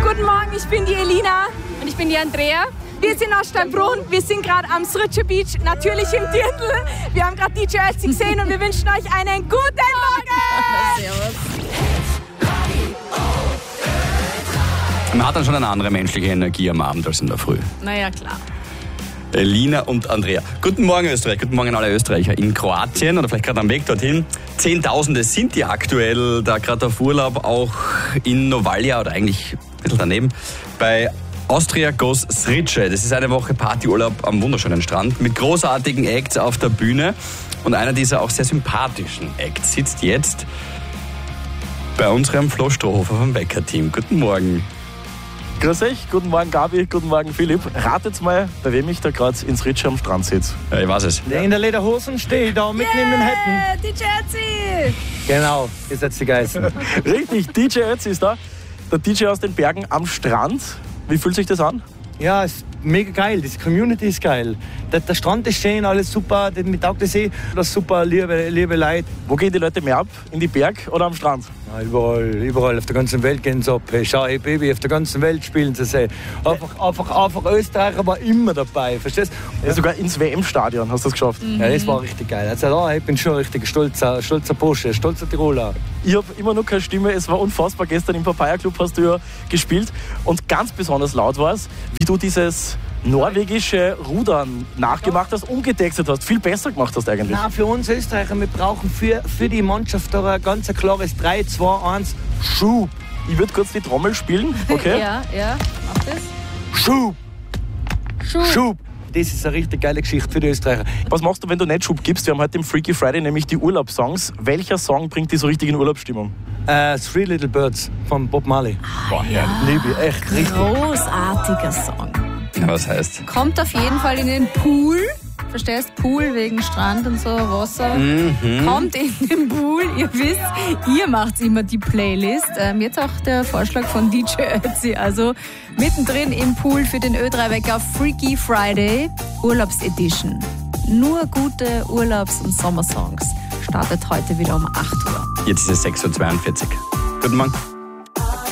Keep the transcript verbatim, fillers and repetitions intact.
Guten Morgen, ich bin die Elina. Und ich bin die Andrea. Wir sind aus Steinbrunn, wir sind gerade am Sritsche Beach, natürlich im Dirndl. Wir haben gerade D J Ötzi gesehen und wir wünschen euch einen guten Morgen! Servus. Man hat dann schon eine andere menschliche Energie am Abend als in der Früh. Naja, klar. Elina und Andrea. Guten Morgen Österreich, guten Morgen alle Österreicher in Kroatien oder vielleicht gerade am Weg dorthin. Zehntausende sind die aktuell da gerade auf Urlaub, auch in Novalja oder eigentlich ein bisschen daneben, bei Austria Goes Sritsche. Das ist eine Woche Partyurlaub am wunderschönen Strand mit großartigen Acts auf der Bühne. Und einer dieser auch sehr sympathischen Acts sitzt jetzt bei unserem Flo Strohhofer vom Wecker-Team. Guten Morgen. Grüß euch, guten Morgen Gabi, guten Morgen Philipp. Ratet mal, bei wem ich da gerade in Sritsche am Strand sitze. Ja, ich weiß es. In der Lederhosen stehe ich da mitten in Manhattan. Yeah, D J Ötzi! Genau, ihr seid die Geisten. Richtig, D J Ötzi ist da. Der D J aus den Bergen am Strand. Wie fühlt sich das an? Ja, ist mega geil, die Community ist geil. Der, der Strand ist schön, alles super, mit taugt das eh. Das ist super, liebe, liebe Leute. Wo gehen die Leute mehr ab? In die Berg oder am Strand? Ja, überall, überall auf der ganzen Welt gehen sie ab. Hey, schau, hey Baby, auf der ganzen Welt spielen sie sich. Einfach, einfach, einfach Österreicher war immer dabei, verstehst du? Ja, sogar ins W M-Stadion hast du das geschafft. Mhm. Ja, das war richtig geil. Also, ja, ich bin schon richtig stolzer, stolzer Bursche, stolzer Tiroler. Ich habe immer noch keine Stimme, es war unfassbar. Gestern im Papaya Club hast du ja gespielt und ganz besonders laut war es, wie du dieses norwegische Rudern nachgemacht hast, umgetextet hast, viel besser gemacht hast eigentlich. Nein, für uns Österreicher, wir brauchen für, für die Mannschaft da ein ganz klares drei, zwei, eins, Schub. Ich würde kurz die Trommel spielen, okay? Ja, ja, mach das. Schub. Schub. Schub. Das ist eine richtig geile Geschichte für die Österreicher. Was machst du, wenn du nicht Schub gibst? Wir haben heute im Freaky Friday nämlich die Urlaubssongs. Welcher Song bringt dich so richtig in Urlaubsstimmung? Äh, Three Little Birds von Bob Marley. Boah, ja. Liebe ich, echt richtig. Großartiger Song. Ja, was heißt? Kommt auf jeden Fall in den Pool. Verstehst? Pool wegen Strand und so, Wasser. Mhm. Kommt in den Pool. Ihr wisst, ihr macht immer die Playlist. Ähm, jetzt auch der Vorschlag von D J Ötzi. Also mittendrin im Pool für den Ö drei Wecker Freaky Friday Urlaubsedition. Nur gute Urlaubs- und Sommersongs. Startet heute wieder um acht Uhr. Jetzt ist es sechs Uhr zweiundvierzig. Guten Morgen.